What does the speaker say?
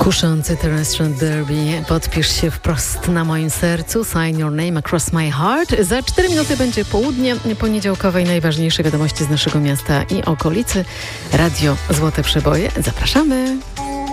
Kuszący Terrestrial Derby. Podpisz się wprost na moim sercu. Sign your name across my heart. Za 4 minuty będzie południe poniedziałkowej. Najważniejsze wiadomości z naszego miasta i okolicy. Radio Złote Przeboje. Zapraszamy.